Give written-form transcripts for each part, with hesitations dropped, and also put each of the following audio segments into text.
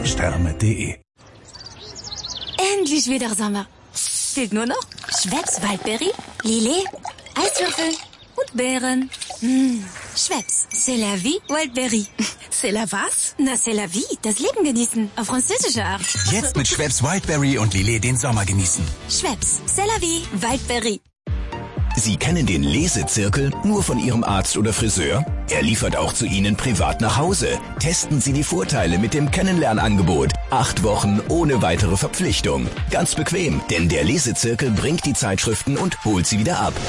Sterne.de. Endlich wieder Sommer. Fehlt nur noch Schweppes Waldbeere, Lillet, Eiswürfel und Beeren. Schweppes, c'est la vie Wildberry. C'est la was? Na, c'est la vie, das Leben genießen, auf französische Art. Jetzt mit Schweppes Wildberry und Lillet den Sommer genießen. Schweppes, c'est la vie Wildberry. Sie kennen den Lesezirkel nur von Ihrem Arzt oder Friseur? Er liefert auch zu Ihnen privat nach Hause. Testen Sie die Vorteile mit dem Kennenlernangebot. 8 Wochen ohne weitere Verpflichtung. Ganz bequem, denn der Lesezirkel bringt die Zeitschriften und holt sie wieder ab.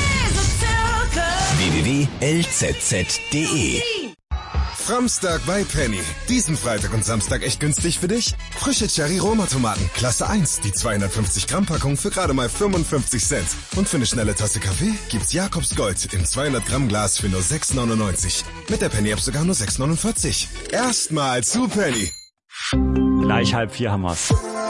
www.lzz.de. Framstag bei Penny. Diesen Freitag und Samstag echt günstig für dich? Frische Cherry-Roma-Tomaten, Klasse 1, die 250 Gramm Packung für gerade mal 55 Cent. Und für eine schnelle Tasse Kaffee gibt's Jakobs Gold im 200 Gramm Glas für nur 6,99. Mit der Penny-App sogar nur 6,49. Erstmal zu Penny. Gleich 3:30 haben wir's.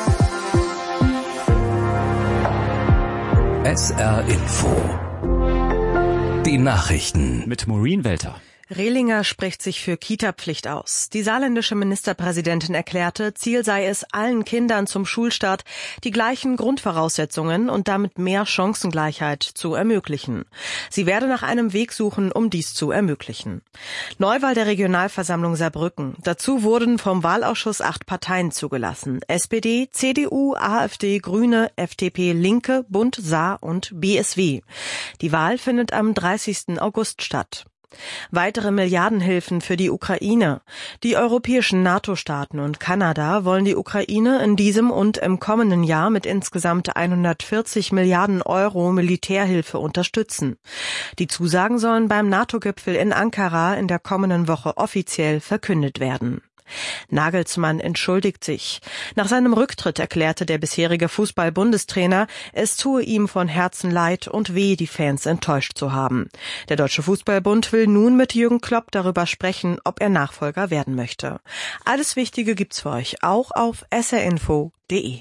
SR Info. Die Nachrichten. Mit Maureen Welter. Rehlinger spricht sich für Kita-Pflicht aus. Die saarländische Ministerpräsidentin erklärte, Ziel sei es, allen Kindern zum Schulstart die gleichen Grundvoraussetzungen und damit mehr Chancengleichheit zu ermöglichen. Sie werde nach einem Weg suchen, um dies zu ermöglichen. Neuwahl der Regionalversammlung Saarbrücken. Dazu wurden vom Wahlausschuss 8 Parteien zugelassen. SPD, CDU, AfD, Grüne, FDP, Linke, Bund, Saar und BSW. Die Wahl findet am 30. August statt. Weitere Milliardenhilfen für die Ukraine. Die europäischen NATO-Staaten und Kanada wollen die Ukraine in diesem und im kommenden Jahr mit insgesamt 140 Milliarden Euro Militärhilfe unterstützen. Die Zusagen sollen beim NATO-Gipfel in Ankara in der kommenden Woche offiziell verkündet werden. Nagelsmann entschuldigt sich. Nach seinem Rücktritt erklärte der bisherige Fußball-Bundestrainer, es tue ihm von Herzen leid und weh, die Fans enttäuscht zu haben. Der Deutsche Fußballbund will nun mit Jürgen Klopp darüber sprechen, ob er Nachfolger werden möchte. Alles Wichtige gibt's für euch auch auf srinfo.de.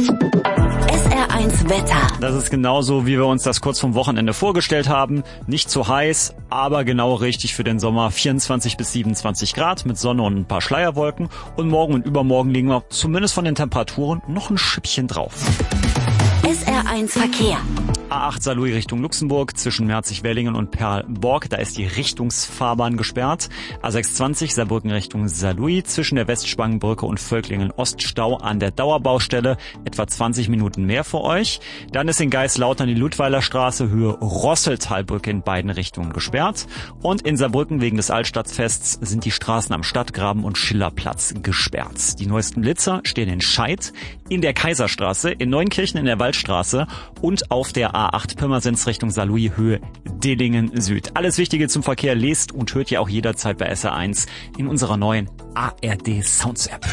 SR1 Wetter. Das ist genauso, wie wir uns das kurz vom Wochenende vorgestellt haben. Nicht zu heiß, aber genau richtig für den Sommer. 24 bis 27 Grad mit Sonne und ein paar Schleierwolken. Und morgen und übermorgen liegen wir zumindest von den Temperaturen noch ein Schippchen drauf. SR1 Verkehr. A8 Saarlouis Richtung Luxemburg zwischen Merzig-Wellingen und Perl-Borg, da ist die Richtungsfahrbahn gesperrt. A620 Saarbrücken Richtung Saarlouis zwischen der Westspangenbrücke und Völklingen Oststau an der Dauerbaustelle, etwa 20 Minuten mehr für euch. Dann ist in Geislautern die Ludweiler Straße Höhe Rosseltalbrücke in beiden Richtungen gesperrt. Und in Saarbrücken wegen des Altstadtfests sind die Straßen am Stadtgraben und Schillerplatz gesperrt. Die neuesten Blitzer stehen in Scheid, in der Kaiserstraße, in Neunkirchen in der Waldstraße und auf der A8 Pirmasens Richtung Saarlouis Höhe Dillingen Süd. Alles Wichtige zum Verkehr lest und hört ihr auch jederzeit bei SR1 in unserer neuen ARD Sounds App.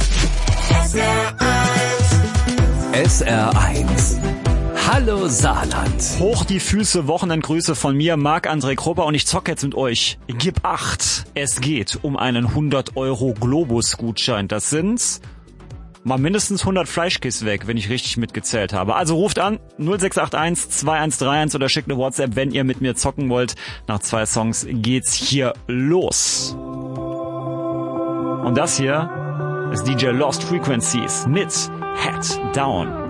SR1. Hallo Saarland. Hoch die Füße, Wochenendgrüße von mir, Marc-André Krupper, und ich zocke jetzt mit euch. Gib acht. Es geht um einen 100€ Globus-Gutschein. Das sind mal mindestens 100 Fleischkiss weg, wenn ich richtig mitgezählt habe. Also ruft an 0681 2131 oder schickt eine WhatsApp, wenn ihr mit mir zocken wollt. Nach 2 Songs geht's hier los. Und das hier ist DJ Lost Frequencies mit Head Down.